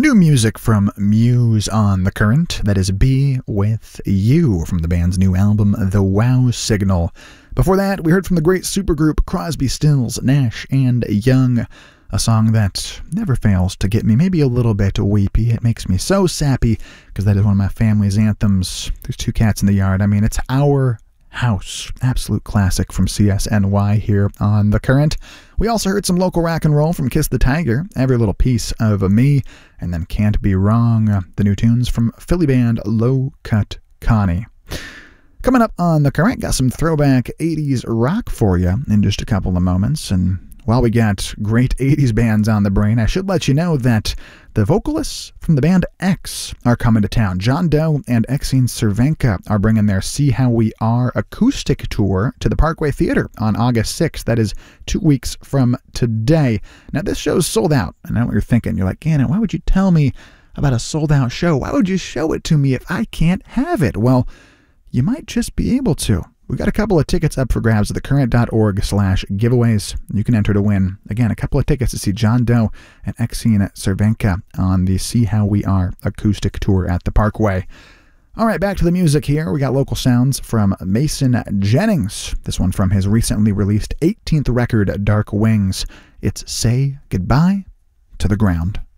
New music from Muse on the Current. That is Be With You from the band's new album, The Wow Signal. Before that, we heard from the great supergroup Crosby, Stills, Nash and Young. A song that never fails to get me maybe a little bit weepy. It makes me so sappy because that is one of my family's anthems. There's two cats in the yard. I mean, it's Our House. Absolute classic from CSNY here on The Current. We also heard some local rock and roll from Kiss the Tiger, Every Little Piece of Me, and then Can't Be Wrong, the new tunes from Philly band Low Cut Connie. Coming up on The Current, got some throwback 80s rock for you in just a couple of moments, and while we got great 80s bands on the brain, I should let you know that the vocalists from the band X are coming to town. John Doe and Exene Cervenka are bringing their See How We Are acoustic tour to the Parkway Theater on August 6th. That is 2 weeks from today. Now, this show's sold out. I know what you're thinking. You're like, Gannon, why would you tell me about a sold-out show? Why would you show it to me if I can't have it? Well, you might just be able to. We've got a couple of tickets up for grabs at thecurrent.org/giveaways. You can enter to win. Again, a couple of tickets to see John Doe and Exene Cervenka on the See How We Are acoustic tour at the Parkway. All right, back to the music here. We got local sounds from Mason Jennings. This one from his recently released 18th record, Dark Wings. It's Say Goodbye to the Ground.